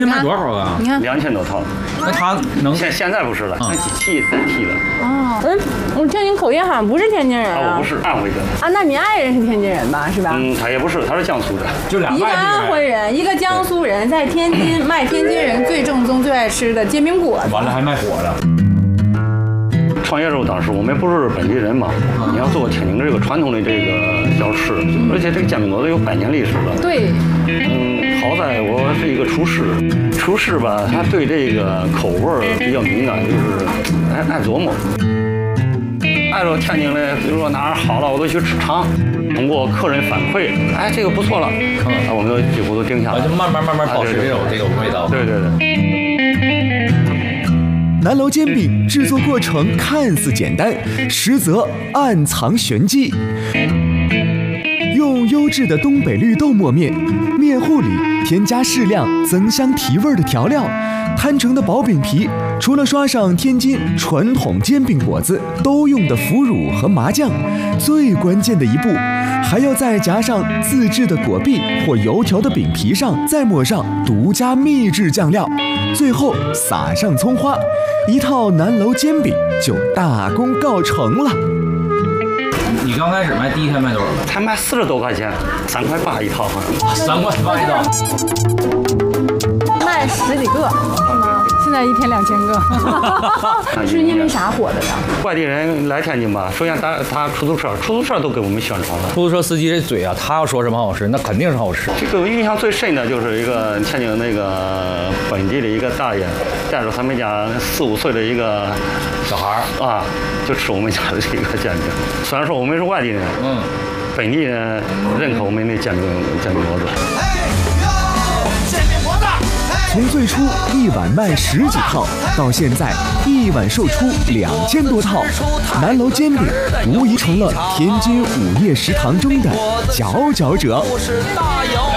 这卖多少啊？ 你看 2000多套。 那他能现在不是了，用机器代替了。 哦，我听您口音好像不是天津人啊。 我不是安徽的。 啊，那你爱人是天津人吧？是吧？ 他也不是，他是江苏的。 就俩一个安徽人，一个江苏人，在天津卖天津人最正宗、最爱吃的煎饼果子。 完了还卖火了。 创业时候，当时我们不是本地人嘛，你要做天津这个传统的这个小吃，而且这个煎饼果子有100年历史了。 对。 好在我是一个厨师，厨师吧，他对这个口味比较敏感，就是爱琢磨。按照天津的，比如说哪儿好了，我都去尝，通过客人反馈，哎，这个不错了，我们都几乎都定下来， 就慢慢保持这种味道。 对。 南楼煎饼制作过程看似简单，实则暗藏玄机。用优质的东北绿豆磨面，面糊里添加适量增香提味的调料，摊成的薄饼皮，除了刷上天津传统煎饼果子都用的腐乳和麻酱，最关键的一步，还要再夹上自制的果篦或油条的饼皮上，再抹上独家秘制酱料，最后撒上葱花，一套南楼煎饼就大功告成了。 你刚开始卖第一天卖多少？ 才卖40多块钱，3块8一套，好像。 3块8一套， 卖10几个，现在1天2000个。是因为啥火的呢？ 外地人来天津吧，首先打出租车都给我们宣传了。 出租车司机这嘴啊，他要说什么好吃，那肯定是好吃。 这个印象最深的就是一个天津那个本地的一个大爷，带着他们家4、5岁的一个小孩啊，就吃我们家的这个煎饼。虽然说我们是外地人，本地人认可我们的煎饼果子。 从最初1碗卖10几套，到现在1碗售出2000多套，南楼煎饼无疑成了天津午夜食堂中的佼佼者。